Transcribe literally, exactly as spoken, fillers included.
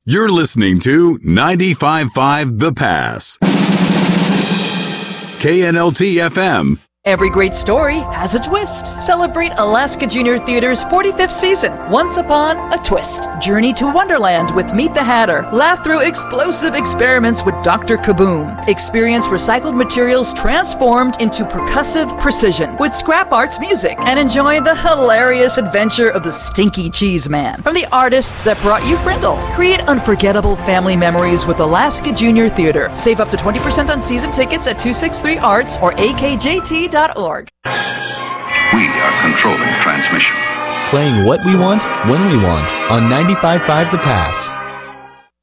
You're listening to ninety-five point five The Pass. K N L T F M. Every great story has a twist. Celebrate Alaska Junior Theater's forty-fifth season, Once Upon a Twist. Journey to Wonderland with Meet the Hatter. Laugh through explosive experiments with Doctor Kaboom. Experience recycled materials transformed into percussive precision with Scrap Arts music. And enjoy the hilarious adventure of the Stinky Cheese Man from the artists that brought you Frindle. Create unforgettable family memories with Alaska Junior Theater. Save up to twenty percent on season tickets at two sixty-three arts or A K J T dot org. We are controlling transmission. Playing what we want, when we want, on ninety-five point five The Pass.